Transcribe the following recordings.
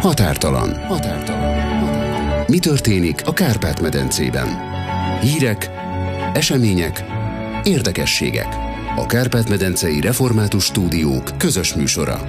Határtalan. Mi történik a Kárpát-medencében? Hírek, események, érdekességek. A Kárpát-medencei Református Stúdiók közös műsora.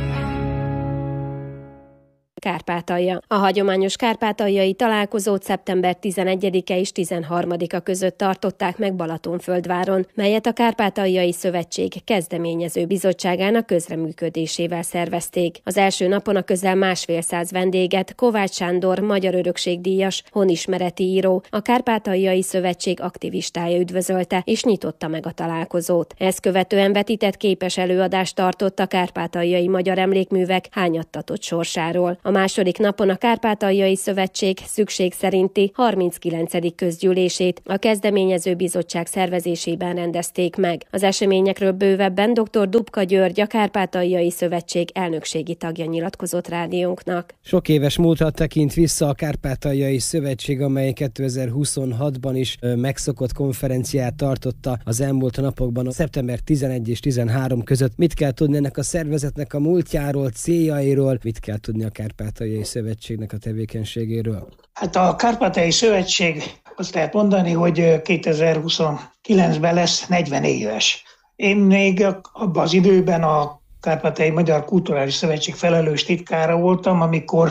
Kárpátalja. A hagyományos kárpátaljai találkozót szeptember 11-e és 13-a között tartották meg Balatonföldváron, melyet a Kárpátaljai Szövetség kezdeményező bizottságának közreműködésével szervezték. Az első napon a közel 150 vendéget Kovács Sándor magyar örökségdíjas, honismereti író, a Kárpátaljai Szövetség aktivistája üdvözölte és nyitotta meg a találkozót. Ezt követően vetített képes előadást tartott a kárpátaljai magyar emlékművek hányattatott sorsáról. A második napon a Kárpátaljai Szövetség szükség szerinti 39. közgyűlését a kezdeményező bizottság szervezésében rendezték meg. Az eseményekről bővebben dr. Dubka György, a Kárpátaljai Szövetség elnökségi tagja nyilatkozott rádiónknak. Sok éves múltra tekint vissza a Kárpátaljai Szövetség, amely 2026-ban is megszokott konferenciát tartotta az elmúlt napokban, szeptember 11 és 13 között. Mit kell tudni ennek a szervezetnek a múltjáról, céljairól, mit kell tudni a Kárpátaljai Szövetségnek a tevékenységéről? Hát a Kárpátaljai Szövetség, azt lehet mondani, hogy 2029-ben lesz 40 éves. Én még abban az időben a Kárpátaljai Magyar Kulturális Szövetség felelős titkára voltam, amikor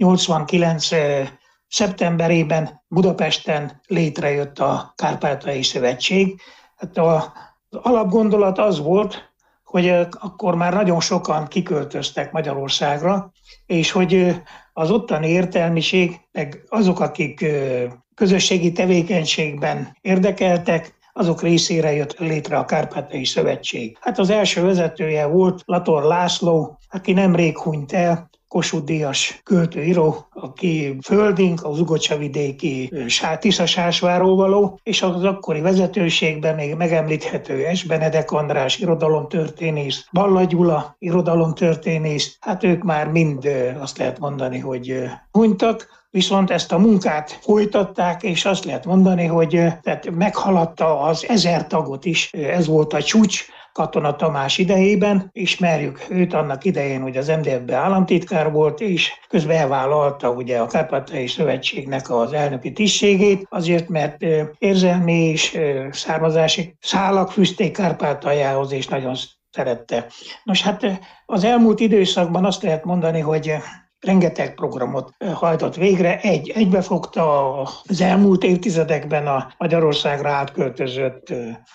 89 szeptemberében Budapesten létrejött a Kárpátaljai Szövetség. Hát az alapgondolat az volt, hogy akkor már nagyon sokan kiköltöztek Magyarországra, és hogy az ottani értelmiség, meg azok, akik közösségi tevékenységben érdekeltek, azok részére jött létre a Kárpátaljai Szövetség. Hát az első vezetője volt Lator László, aki nemrég hunyt el, Kossuth-díjas költőíró, aki földink, az Ugocsavidéki Tisza-Sásváról való, és az akkori vezetőségben még megemlíthető S. Benedek András irodalomtörténész, Balla Gyula irodalomtörténész, hát ők már mind azt lehet mondani, hogy hunytak, viszont ezt a munkát folytatták, és azt lehet mondani, hogy tehát meghaladta az 1000 tagot is, ez volt a csúcs, Katona Tamás idejében, ismerjük őt annak idején, hogy az MDF-ben államtitkár volt, és közben elvállalta ugye a Kárpátaljai Szövetségnek az elnöki tisztségét, azért mert érzelmi és származási szálak fűzték Kárpátaljához, és nagyon szerette. Nos, hát az elmúlt időszakban azt lehet mondani, hogy rengeteg programot hajtott végre, egybefogta az elmúlt évtizedekben a Magyarországra átköltözött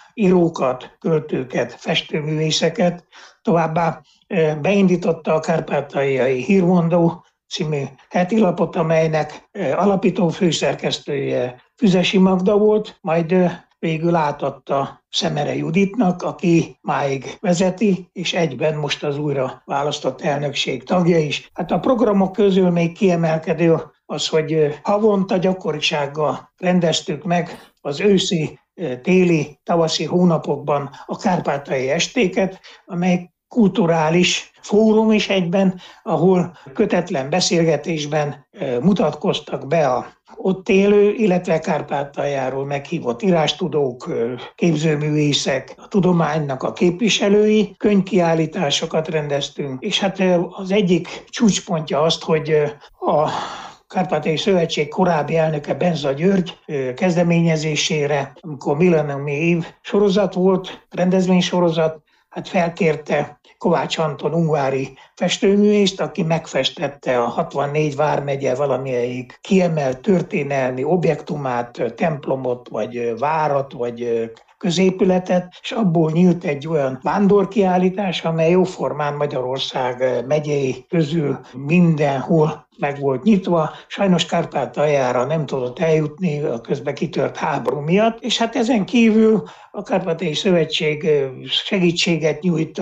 írókat, költőket, festőművészeket, továbbá beindította a Kárpátaljai Hírmondó című heti lapot, amelynek alapító főszerkesztője Füzesi Magda volt, majd végül átadta Szemere Juditnak, aki máig vezeti, és egyben most az újra választott elnökség tagja is. Hát a programok közül még kiemelkedő az, hogy havonta gyakorisággal rendeztük meg az őszi, téli, tavaszi hónapokban a kárpátaljai estéket, amely kulturális fórum is egyben, ahol kötetlen beszélgetésben mutatkoztak be a ott élő, illetve Kárpátaljáról meghívott írástudók, képzőművészek, a tudománynak a képviselői, könyvkiállításokat rendeztünk, és hát az egyik csúcspontja azt, hogy a Kárpátaljai Szövetség korábbi elnöke Benza György kezdeményezésére, amikor millenniumi év sorozat volt, rendezvénysorozat, hát felkérte Kovács Anton ungvári festőművészt, aki megfestette a 64 vármegye valamelyik kiemelt történelmi objektumát, templomot, vagy várat, vagy középületet, és abból nyílt egy olyan vándorkiállítás, amely jóformán Magyarország megyei közül mindenhol meg volt nyitva. Sajnos Kárpátaljára nem tudott eljutni a közben kitört háború miatt, és hát ezen kívül a Kárpátaljai Szövetség segítséget nyújt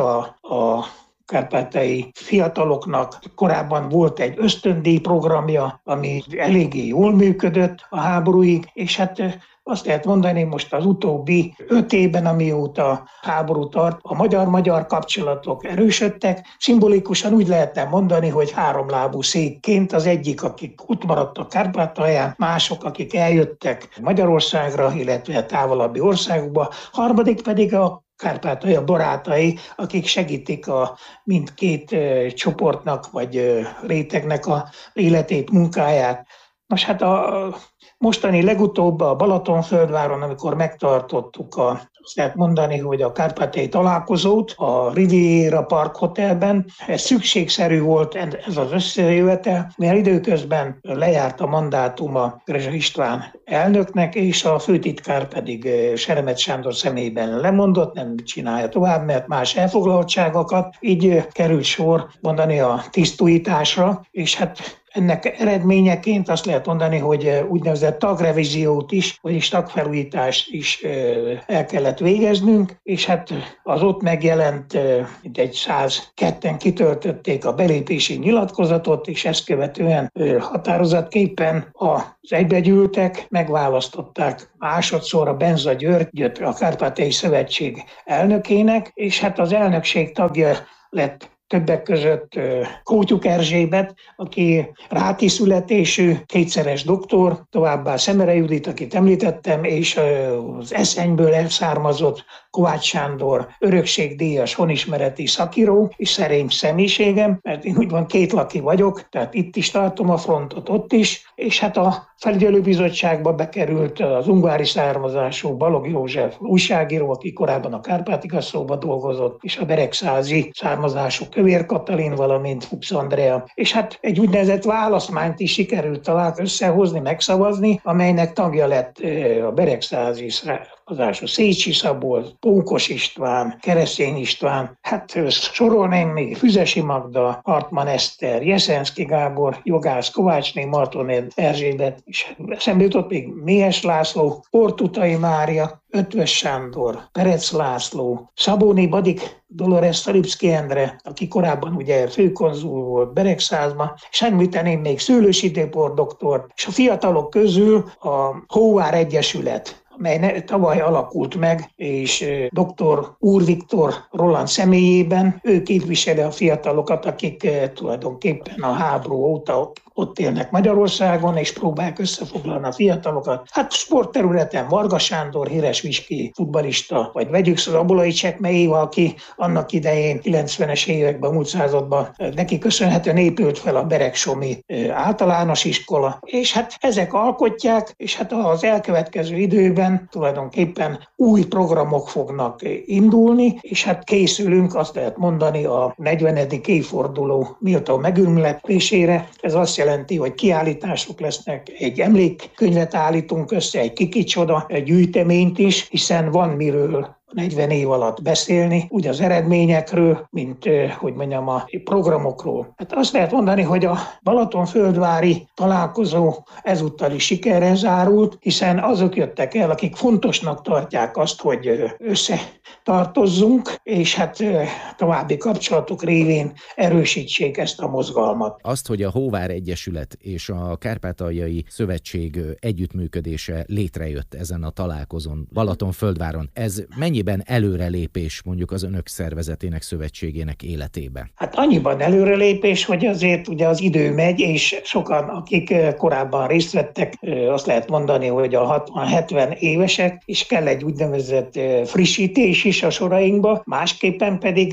a kárpátaljai fiataloknak. Korábban volt egy ösztöndíj programja, ami eléggé jól működött a háborúig, és hát azt lehet mondani, most az utóbbi 5 évben, amióta háború tart, a magyar-magyar kapcsolatok erősödtek. Szimbolikusan úgy lehetne mondani, hogy háromlábú székként az egyik, akik ott maradtak Kárpátalján, mások, akik eljöttek Magyarországra, illetve távolabbi országokba, harmadik pedig a Kárpátalja barátai, akik segítik a mindkét csoportnak vagy rétegnek a életét, munkáját. Most hát a mostani legutóbb a Balatonföldváron, amikor megtartottuk azt lehet mondani, hogy a kárpátaljai találkozót a Riviera Park Hotelben. Ez szükségszerű volt ez az összejövetel, mert időközben lejárt a mandátuma Grezsa István elnöknek, és a főtitkár pedig Seremec Sándor személyében lemondott, nem csinálja tovább, mert más elfoglaltságokat. Így került sor mondani a tisztújításra, és hát ennek eredményeként azt lehet mondani, hogy úgynevezett tagrevíziót is, vagyis tagfelújítást is el kellett végeznünk, és hát az ott megjelent, mintegy 102-en kitöltötték a belépési nyilatkozatot, és ezt követően határozatképpen az egybegyűltek megválasztották másodszor a Benza Györgyöt a Kárpátaljai Szövetség elnökének, és hát az elnökség tagja lett többek között Kótyuk Erzsébet, aki ráti születésű, 2-szeres doktor, továbbá Szemere Judit, akit említettem, és az Eszenyből elszármazott Kovács Sándor, örökségdíjas honismereti szakíró, és szerény személyiségem, mert én úgymond kétlaki vagyok, tehát itt is tartom a frontot, ott is, és hát a felügyelőbizottságba bekerült az ungvári származású Balog József újságíró, aki korábban a Kárpát-Igasszóba dolgozott, és a beregszázi származású Kövér Katalin, valamint Fuchs Andrea. És hát egy úgynevezett választmányt is sikerült talán összehozni, megszavazni, amelynek tagja lett a beregszázi származású Szécsi Szabolcs, Pókos István, Keresztény István, hát sorolném még Füzesi Magda, Hartmann Eszter, Jeszenszky Gábor, jogász Kovácsné Marton Erzsébet, és eszembe jutott még Méhes László, Ortutai Mária, Ötvös Sándor, Perec László, Szabóni Badik, Dolores Szalipszky Endre, aki korábban ugye főkonzul volt Beregszázban, és említeném még Szőlősi Tibor doktor, és a fiatalok közül a Hóvár Egyesület, mely tavaly alakult meg, és dr. Úr Viktor Roland személyében, ő képviseli a fiatalokat, akik tulajdonképpen a háború óta ott élnek Magyarországon, és próbálják összefoglalni a fiatalokat. Hát sportterületen Varga Sándor, híres viski futballista, vagy vegyük Rabolai Csekme Éva, aki annak idején 90-es években, múlt században neki köszönhetően épült fel a Beregsomi általános iskola. És hát ezek alkotják, és hát az elkövetkező időben tulajdonképpen új programok fognak indulni, és hát készülünk, azt lehet mondani, a 40. évforduló méltó megünnepésére. Ez azt jelenti, hogy kiállítások lesznek, egy emlékkönyvet állítunk össze, egy kikicsoda, egy gyűjteményt is, hiszen van miről 40 év alatt beszélni, úgy az eredményekről, mint hogy mondjam, a programokról. Hát azt lehet mondani, hogy a Balatonföldvári találkozó ezúttal is sikerrel zárult, hiszen azok jöttek el, akik fontosnak tartják azt, hogy összetartozzunk, és hát további kapcsolatok révén erősítsék ezt a mozgalmat. Azt, hogy a Hóvár Egyesület és a Kárpátaljai Szövetség együttműködése létrejött ezen a találkozón Balatonföldváron, ez mennyiben előrelépés mondjuk az önök szervezetének, szövetségének életébe? Hát annyiban előrelépés, hogy azért ugye az idő megy, és sokan, akik korábban részt vettek, azt lehet mondani, hogy a 60-70 évesek, és kell egy úgynevezett frissítés is a sorainkba, másképpen pedig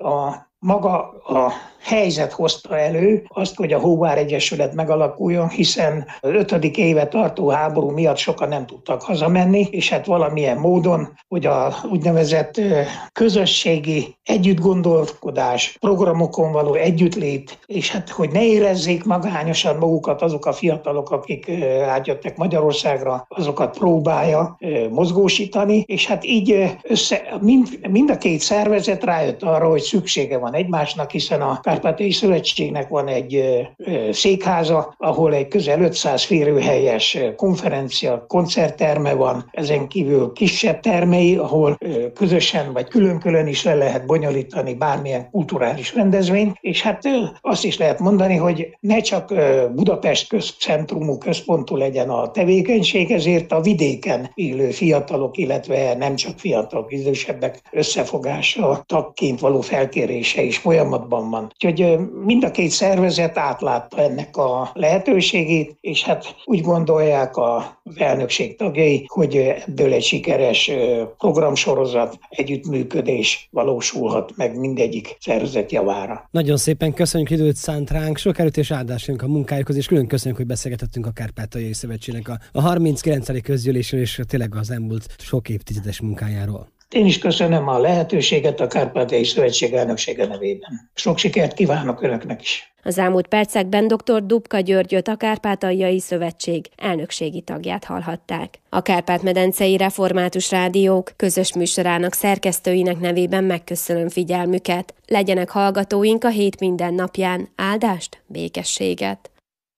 maga a helyzet hozta elő azt, hogy a Hóvár Egyesület megalakuljon, hiszen az 5. éve tartó háború miatt sokan nem tudtak hazamenni, és hát valamilyen módon, hogy a úgynevezett közösségi együttgondolkodás, programokon való együttlét, és hát hogy ne érezzék magányosan magukat azok a fiatalok, akik átjöttek Magyarországra, azokat próbálja mozgósítani, és hát így mind a két szervezet rájött arra, hogy szüksége van egymásnak, hiszen a Kárpátaljai Szövetségnek van egy székháza, ahol egy közel 500 férőhelyes konferencia, koncertterme van, ezen kívül kisebb termei, ahol közösen vagy külön-külön is le lehet bonyolítani bármilyen kulturális rendezvényt, és hát azt is lehet mondani, hogy ne csak Budapest közcentrumú, központú legyen a tevékenység, ezért a vidéken élő fiatalok, illetve nem csak fiatalok, idősebbek összefogása, tagként való felkérése is folyamatban van. Úgyhogy mind a két szervezet átlátta ennek a lehetőségét, és hát úgy gondolják az elnökség tagjai, hogy ebből egy sikeres programsorozat, együttműködés valósulhat meg mindegyik szervezet javára. Nagyon szépen köszönjük, időt szánt ránk, sok erőt és áldást a munkájukhoz, és külön köszönjük, hogy beszélgetettünk a Kárpátaljai Szövetségnek a 39. közgyűlésről, és tényleg az elmúlt sok évtizedes munkájáról. Én is köszönöm a lehetőséget a Kárpátaljai Szövetség elnöksége nevében. Sok sikert kívánok önöknek is. Az elmúlt percekben dr. Dubka Györgyöt, a Kárpátaljai Szövetség elnökségi tagját hallhatták. A Kárpát-medencei Református Rádiók közös műsorának szerkesztőinek nevében megköszönöm figyelmüket. Legyenek hallgatóink a hét minden napján. Áldást, békességet!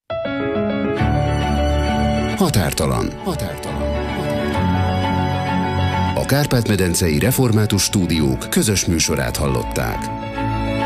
Határtalan. A Kárpát-medencei Református Stúdiók közös műsorát hallották.